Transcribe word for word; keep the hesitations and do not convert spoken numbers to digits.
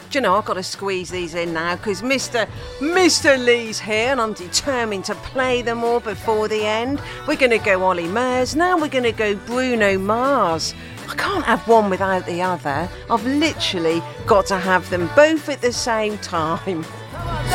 Do you know, I've got to squeeze these in now because Mister Mister Lee's here and I'm determined to play them all before the end. We're going to go Ollie Murs, now we're going to go Bruno Mars. I can't have one without the other. I've literally got to have them both at the same time.